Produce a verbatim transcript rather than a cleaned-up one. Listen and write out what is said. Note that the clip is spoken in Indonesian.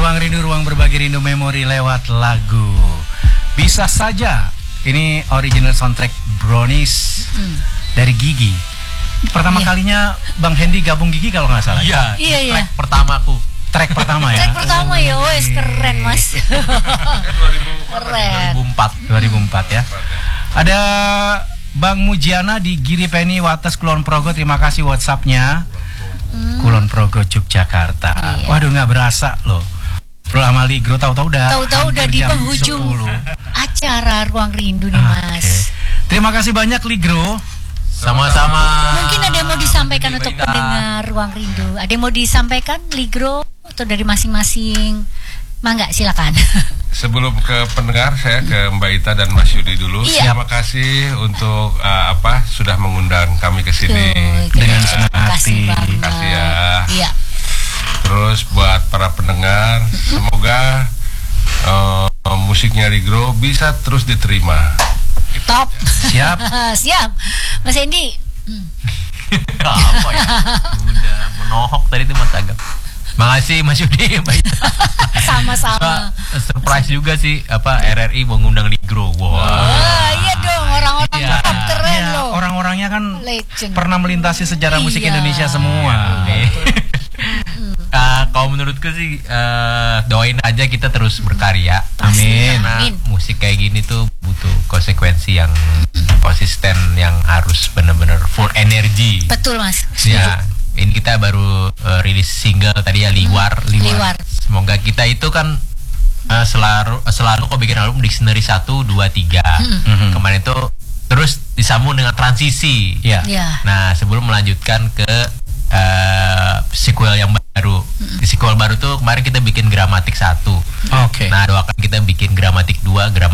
Ruang Rindu, ruang berbagi rindu memori lewat lagu. Bisa saja. Ini original soundtrack Brownies hmm. dari Gigi. Pertama iya. kalinya Bang Hendy gabung Gigi kalau nggak salah. Iya, iya, iya. Track pertamaku. Track pertama ya. Track pertama ya, wes keren mas. Keren. dua ribu empat dua ribu empat ya. Ada Bang Mujiana di Giri Penny Wates Kulon Progo. Terima kasih WhatsAppnya. Hmm. Kulon Progo Yogyakarta. Iya. Waduh nggak berasa loh. Bro Amaligro tahu-tahu udah. Tahu-tahu udah di penghujung acara Ruang Rindu nih mas. Okay. Terima kasih banyak Ligro. Sama-sama. Mungkin ada yang mau disampaikan untuk pendengar Ruang Rindu. Ada yang mau disampaikan Ligro atau dari masing-masing? Mangga silakan. Sebelum ke pendengar, saya ke Mbak Ita dan Mas Yudi dulu. Iya. Terima kasih untuk uh, apa sudah mengundang kami ke sini dengan senang hati. Terima kasih ya. Iya. Terus buat para pendengar, semoga uh, musiknya Ligro bisa terus diterima. Top. Siap. Siap. Mas Hendy. Hmm. Apa ya? Udah menohok tadi itu Mas Agam. Makasih Mas Yudi, Mbak Ita. Sama-sama. Surprise juga sih apa R R I mau ngundang Ligro. Wow. Wah, iya dong, orang-orang iya. top keren iya, loh. Orang-orangnya kan Legend. pernah melintasi sejarah musik Iya. Indonesia semua. Uh, kalau menurutku sih uh, doain aja kita terus berkarya. Amin. Karena Amin. musik kayak gini tuh butuh konsekuensi yang konsisten, yang harus benar-benar full energi. Betul mas. Ya, ini kita baru uh, rilis single tadi ya Liwar. Hmm, Liwar. Semoga kita itu kan uh, selalu selalu kok bikin album Dictionary satu, dua, tiga. Hmm. Kemarin itu terus disambung dengan transisi. Ya. Ya. Nah, sebelum melanjutkan ke uh, sequel yang baru. Mm-hmm. Di sequel baru tuh kemarin kita bikin Gramatik satu. Oke. Okay. Nah, doakan kita bikin Gramatik dua, Gramatik